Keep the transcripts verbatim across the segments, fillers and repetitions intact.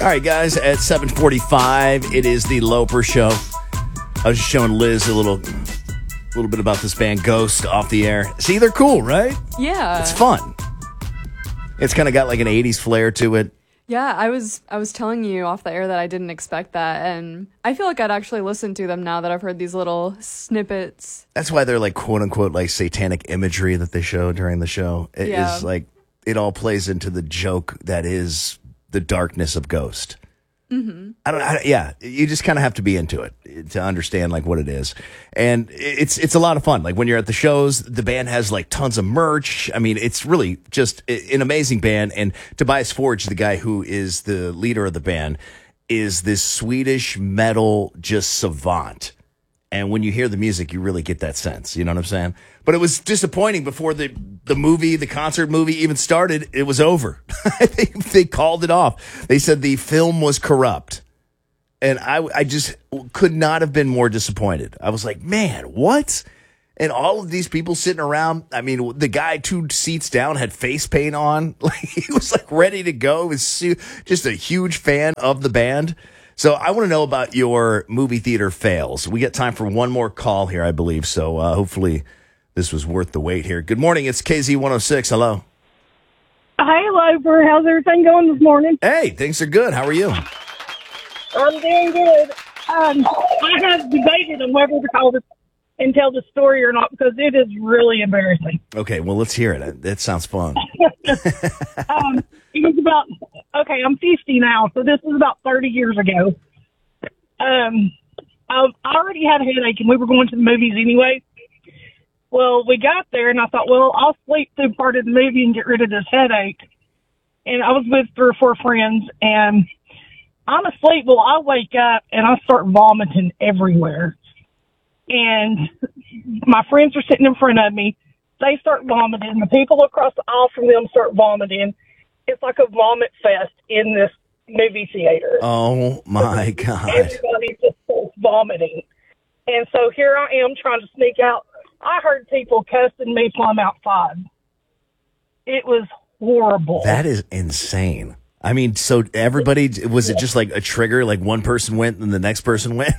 All right, guys, at seven forty-five, it is the Loper Show. I was just showing Liz a little, little bit about this band Ghost off the air. See, they're cool, right? Yeah. It's fun. It's kind of got like an eighties flair to it. Yeah, I was I was telling you off the air that I didn't expect that, and I feel like I'd actually listen to them now that I've heard these little snippets. That's why they're like quote unquote like satanic imagery that they show during the show. It Yeah. is like it all plays into the joke that is the darkness of Ghost. Mm-hmm. I don't. I, yeah, you just kind of have to be into it to understand like what it is, and it's it's a lot of fun. Like when you're at the shows, the band has like tons of merch. I mean, it's really just an amazing band. And Tobias Forge, the guy who is the leader of the band, is this Swedish metal just savant. And when you hear the music, you really get that sense. You know what I'm saying? But it was disappointing before the, the movie, the concert movie even started. It was over. they, they called it off. They said the film was corrupt. And I, I just could not have been more disappointed. I was like, man, what? And all of these people sitting around. I mean, the guy two seats down had face paint on. Like he was like ready to go. He was su- just a huge fan of the band. So I want to know about your movie theater fails. We got time for one more call here, I believe. So uh, hopefully this was worth the wait here. Good morning. It's K Z one oh six. Hello. Hi, Loper. How's everything going this morning? Hey, things are good. How are you? I'm doing good. Um, I have debated on whether to call this and tell the story or not because it is really embarrassing. Okay, well, let's hear it. That sounds fun. um, it was about, okay, I'm fifty now, so this was about thirty years ago. Um, I I already had a headache, and we were going to the movies anyway. Well, we got there, and I thought, well, I'll sleep through part of the movie and get rid of this headache. And I was with three or four friends, and I'm asleep. Well, I wake up, and I start vomiting everywhere. And my friends are sitting in front of me. They start vomiting. The people across the aisle from them start vomiting. It's like a vomit fest in this movie theater. Oh, my God. Everybody just starts vomiting. And so here I am trying to sneak out. I heard people cussing me plumb outside. It was horrible. That is insane. I mean, so everybody, was it just like a trigger? Like one person went and the next person went?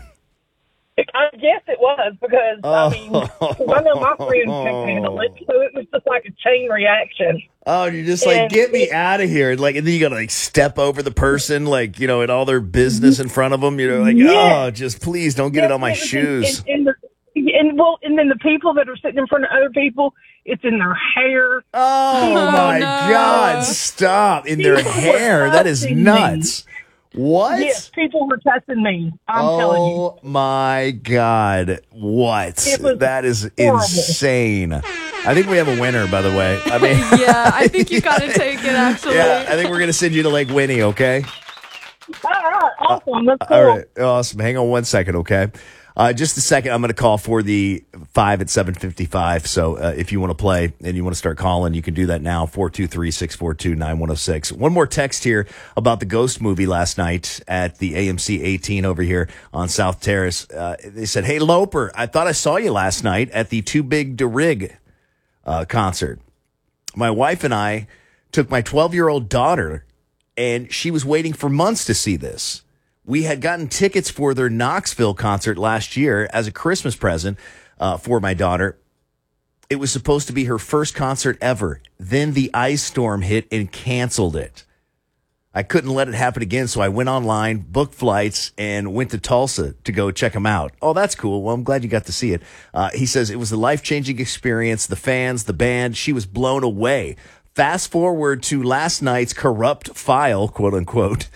I guess it was because, oh. I mean, I know my friends can't handle it, so it was just like a chain reaction. Oh, you're just like, and, get me out of here. Like, and then you got to like step over the person, like, you know, and all their business in front of them. You're like, yeah. oh, just please don't get yeah, it on my shoes. And, and, the, and, well, and then the people that are sitting in front of other people, it's in their hair. Oh, oh my no. God, stop. In their hair. That is nuts. Me. What? Yes, people were testing me. I'm oh, telling you. Oh my God. What? That is horrible. Insane. I think we have a winner, by the way. I mean, yeah, I think you got to take it, actually. Yeah, I think we're going to send you to Lake Winnie, okay? All right. Awesome. That's cool. All right. Awesome. Hang on one second, okay? Uh, just a second. I'm going to call for the five at seven fifty-five. So uh, if you want to play and you want to start calling, you can do that now. four two three, six four two, nine one oh six. One more text here about the Ghost movie last night at the A M C eighteen over here on South Terrace. Uh, they said, hey, Loper, I thought I saw you last night at the Too Big to Rig uh, concert. My wife and I took my twelve-year-old daughter, and she was waiting for months to see this. We had gotten tickets for their Knoxville concert last year as a Christmas present uh, for my daughter. It was supposed to be her first concert ever. Then the ice storm hit and canceled it. I couldn't let it happen again, so I went online, booked flights, and went to Tulsa to go check them out. Oh, that's cool. Well, I'm glad you got to see it. Uh, he says it was a life-changing experience. The fans, the band, she was blown away. Fast forward to last night's corrupt file, quote unquote.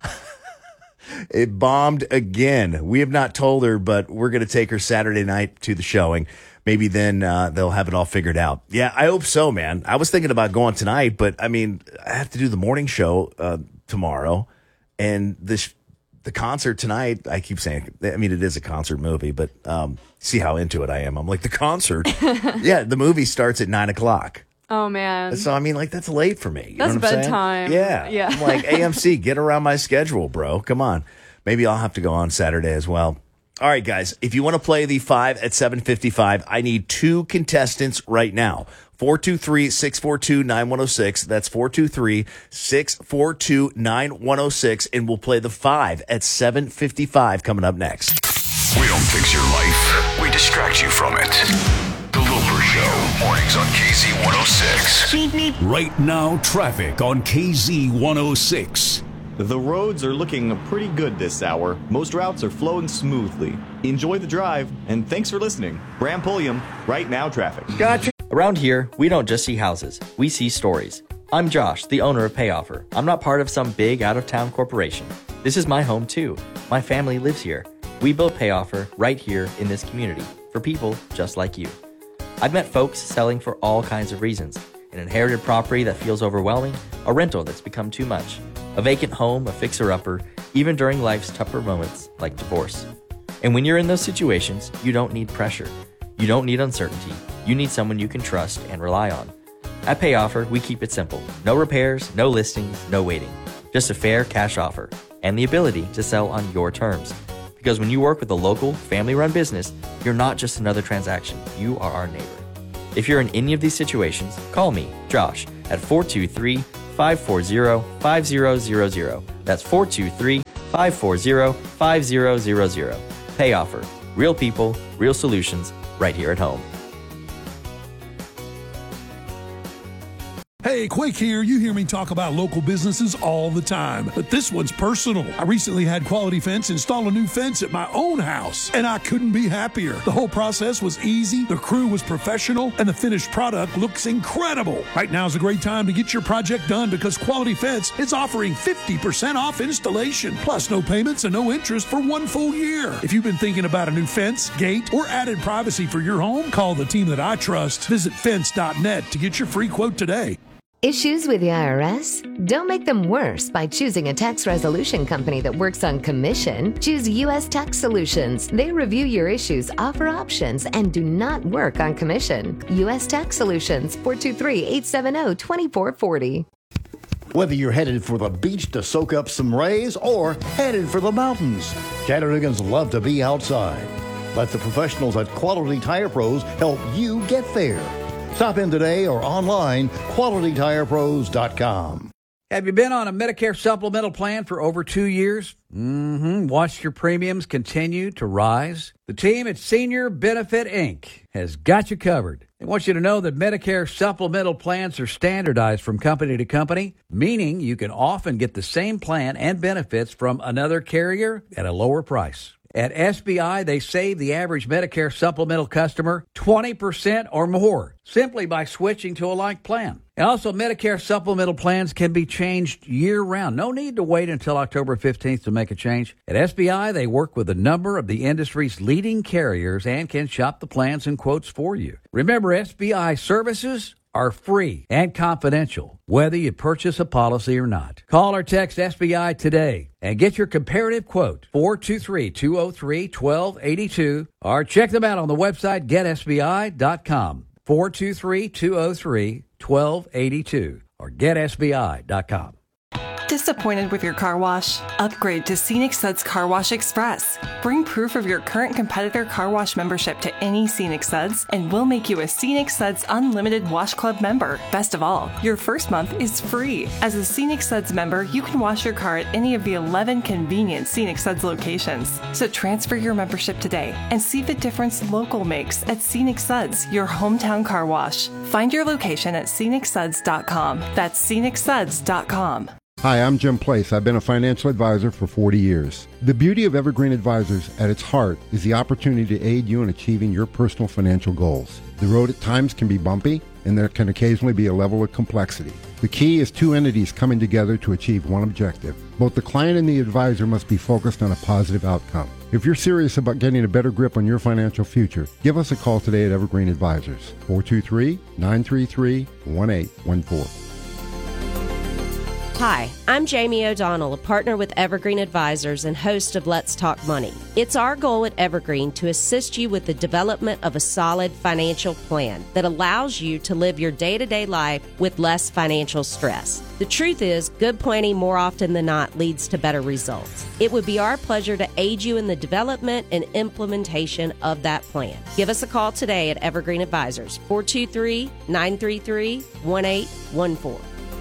It bombed again. We have not told her, but we're going to take her Saturday night to the showing. Maybe then uh, they'll have it all figured out. Yeah, I hope so, man. I was thinking about going tonight, but I mean, I have to do the morning show uh, tomorrow, and this the concert tonight. I keep saying, I mean, it is a concert movie, but um, see how into it I am. I'm like, the concert. Yeah, the movie starts at nine o'clock. Oh, man. So, I mean, like, that's late for me. You that's know what I'm bedtime. Saying? Yeah. Yeah. I'm like, A M C, get around my schedule, bro. Come on. Maybe I'll have to go on Saturday as well. All right, guys, if you want to play the five at seven fifty-five, I need two contestants right now. four two three, six four two, nine one zero six. That's four two three, six four two, nine one zero six. And we'll play the five at seven fifty-five coming up next. We don't fix your life. We distract you from it. The Loper Show. Mornings on K Z one oh six. Right now, traffic on K Z one oh six. The roads are looking pretty good this hour. Most routes are flowing smoothly. Enjoy the drive, and thanks for listening. Bram Pulliam, Right Now Traffic. Gotcha. Around here, we don't just see houses, we see stories. I'm Josh, the owner of PayOffer. I'm not part of some big out-of-town corporation. This is my home too. My family lives here. We built PayOffer right here in this community for people just like you. I've met folks selling for all kinds of reasons. An inherited property that feels overwhelming, a rental that's become too much, a vacant home, a fixer-upper, even during life's tougher moments like divorce. And when you're in those situations, you don't need pressure. You don't need uncertainty. You need someone you can trust and rely on. At PayOffer, we keep it simple. No repairs, no listings, no waiting. Just a fair cash offer and the ability to sell on your terms. Because when you work with a local, family-run business, you're not just another transaction. You are our neighbor. If you're in any of these situations, call me, Josh, at four two three, five four zero, five zero zero zero. That's four two three, five four zero, five zero zero zero. PayOffer. Real people, real solutions, right here at home. Hey, Quake here. You hear me talk about local businesses all the time, but this one's personal. I recently had Quality Fence install a new fence at my own house, and I couldn't be happier. The whole process was easy, the crew was professional, and the finished product looks incredible. Right now is a great time to get your project done because Quality Fence is offering fifty percent off installation, plus no payments and no interest for one full year. If you've been thinking about a new fence, gate, or added privacy for your home, call the team that I trust. Visit fence dot net to get your free quote today. Issues with the I R S? Don't make them worse by choosing a tax resolution company that works on commission. Choose U S Tax Solutions. They review your issues, offer options, and do not work on commission. U S Tax Solutions, four two three, eight seven zero, two four four zero. Whether you're headed for the beach to soak up some rays or headed for the mountains, Chattanoogan's love to be outside. Let the professionals at Quality Tire Pros help you get there. Stop in today or online, quality tire pros dot com. Have you been on a Medicare supplemental plan for over two years? Mm-hmm. Watched your premiums continue to rise? The team at Senior Benefit Incorporated has got you covered. They want you to know that Medicare supplemental plans are standardized from company to company, meaning you can often get the same plan and benefits from another carrier at a lower price. At S B I, they save the average Medicare supplemental customer twenty percent or more simply by switching to a like plan. And also, Medicare supplemental plans can be changed year-round. No need to wait until October fifteenth to make a change. At S B I, they work with a number of the industry's leading carriers and can shop the plans and quotes for you. Remember, S B I services are free and confidential, whether you purchase a policy or not. Call or text S B I today and get your comparative quote, four two three, two oh three, one two eight two, or check them out on the website get S B I dot com, four two three, two oh three, one two eight two, or get S B I dot com. Disappointed with your car wash? Upgrade to Scenic Suds Car Wash Express. Bring proof of your current competitor car wash membership to any Scenic Suds, and we'll make you a Scenic Suds Unlimited Wash Club member. Best of all, your first month is free. As a Scenic Suds member, you can wash your car at any of the eleven convenient Scenic Suds locations. So transfer your membership today and see the difference local makes at Scenic Suds, your hometown car wash. Find your location at scenic suds dot com. That's scenic suds dot com. Hi, I'm Jim Place. I've been a financial advisor for forty years. The beauty of Evergreen Advisors at its heart is the opportunity to aid you in achieving your personal financial goals. The road at times can be bumpy, and there can occasionally be a level of complexity. The key is two entities coming together to achieve one objective. Both the client and the advisor must be focused on a positive outcome. If you're serious about getting a better grip on your financial future, give us a call today at Evergreen Advisors, four two three, nine three three, one eight one four. Hi, I'm Jamie O'Donnell, a partner with Evergreen Advisors and host of Let's Talk Money. It's our goal at Evergreen to assist you with the development of a solid financial plan that allows you to live your day-to-day life with less financial stress. The truth is, good planning more often than not leads to better results. It would be our pleasure to aid you in the development and implementation of that plan. Give us a call today at Evergreen Advisors, four two three, nine three three, one eight one four.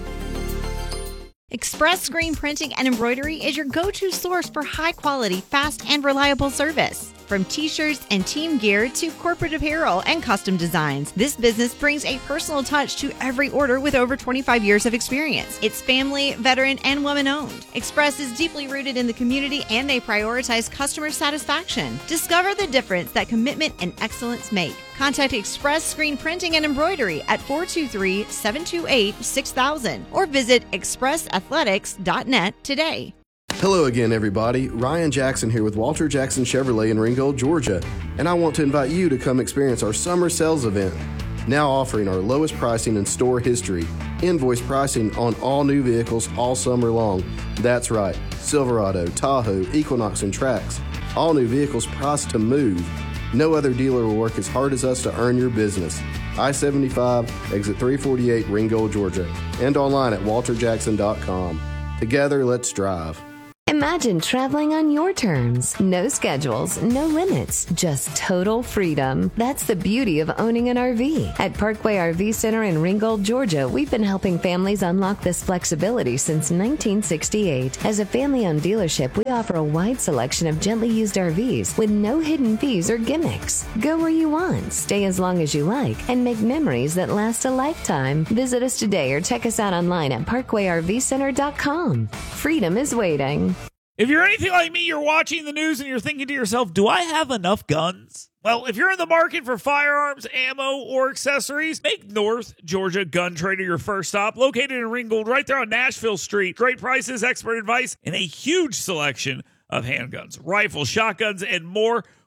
Express Screen Printing and Embroidery is your go-to source for high-quality, fast, and reliable service. From t-shirts and team gear to corporate apparel and custom designs, this business brings a personal touch to every order with over twenty-five years of experience. It's family, veteran, and woman-owned. Express is deeply rooted in the community, and they prioritize customer satisfaction. Discover the difference that commitment and excellence make. Contact Express Screen Printing and Embroidery at four two three, seven two eight, six thousand or visit express athletics dot net today. Hello again, everybody. Ryan Jackson here with Walter Jackson Chevrolet in Ringgold, Georgia, and I want to invite you to come experience our summer sales event. Now offering our lowest pricing in store history. Invoice pricing on all new vehicles all summer long. That's right, Silverado, Tahoe, Equinox, and Trax. All new vehicles priced to move. No other dealer will work as hard as us to earn your business. I seventy-five, exit three forty-eight, Ringgold, Georgia, and online at walter jackson dot com. Together, let's drive. Imagine traveling on your terms. No schedules, no limits, just total freedom. That's the beauty of owning an R V. At Parkway R V Center in Ringgold, Georgia, we've been helping families unlock this flexibility since nineteen sixty-eight. As a family-owned dealership, we offer a wide selection of gently used R Vs with no hidden fees or gimmicks. Go where you want, stay as long as you like, and make memories that last a lifetime. Visit us today or check us out online at parkway r v center dot com. Freedom is waiting. If you're anything like me, you're watching the news and you're thinking to yourself, do I have enough guns? Well, if you're in the market for firearms, ammo, or accessories, make North Georgia Gun Trader your first stop. Located in Ringgold, right there on Nashville Street. Great prices, expert advice, and a huge selection of handguns, rifles, shotguns, and more.